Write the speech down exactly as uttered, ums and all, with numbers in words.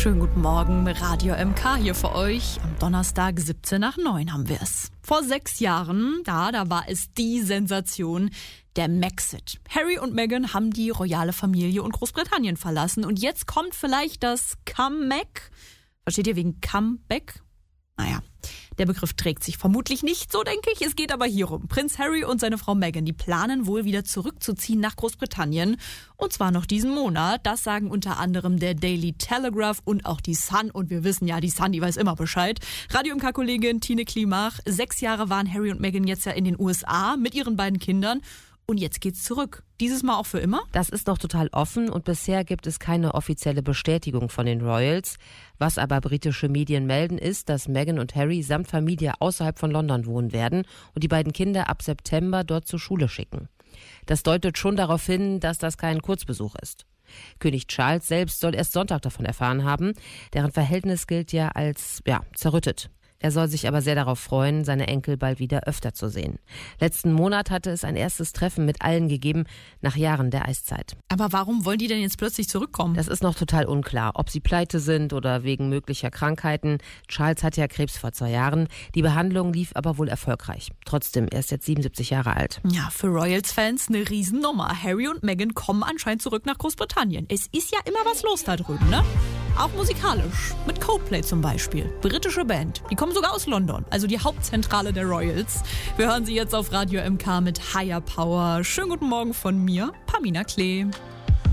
Schönen guten Morgen, Radio M K hier für euch. Am Donnerstag siebzehn nach neun haben wir es. Vor sechs Jahren, da, da war es die Sensation, der Maxit. Harry und Meghan haben die royale Familie und Großbritannien verlassen. Und jetzt kommt vielleicht das Comeback. Versteht ihr, wegen Comeback? Naja, der Begriff trägt sich vermutlich nicht, so denke ich. Es geht aber hierum. Prinz Harry und seine Frau Meghan, die planen wohl wieder zurückzuziehen nach Großbritannien. Und zwar noch diesen Monat. Das sagen unter anderem der Daily Telegraph und auch die Sun. Und wir wissen ja, die Sun, die weiß immer Bescheid. Radio M K-Kollegin Tine Klimach. Sechs Jahre waren Harry und Meghan jetzt ja in den U S A mit ihren beiden Kindern. Und jetzt geht's zurück. Dieses Mal auch für immer? Das ist noch total offen und bisher gibt es keine offizielle Bestätigung von den Royals. Was aber britische Medien melden, ist, dass Meghan und Harry samt Familie außerhalb von London wohnen werden und die beiden Kinder ab September dort zur Schule schicken. Das deutet schon darauf hin, dass das kein Kurzbesuch ist. König Charles selbst soll erst Sonntag davon erfahren haben. Deren Verhältnis gilt ja als, ja, zerrüttet. Er soll sich aber sehr darauf freuen, seine Enkel bald wieder öfter zu sehen. Letzten Monat hatte es ein erstes Treffen mit allen gegeben, nach Jahren der Eiszeit. Aber warum wollen die denn jetzt plötzlich zurückkommen? Das ist noch total unklar, ob sie pleite sind oder wegen möglicher Krankheiten. Charles hatte ja Krebs vor zwei Jahren. Die Behandlung lief aber wohl erfolgreich. Trotzdem, er ist jetzt siebenundsiebzig Jahre alt. Ja, für Royals-Fans eine Riesennummer. Harry und Meghan kommen anscheinend zurück nach Großbritannien. Es ist ja immer was los da drüben, ne? Auch musikalisch. Mit Coldplay zum Beispiel. Britische Band. Die kommen sogar aus London. Also die Hauptzentrale der Royals. Wir hören sie jetzt auf Radio M K mit Higher Power. Schönen guten Morgen von mir, Pamina Klee.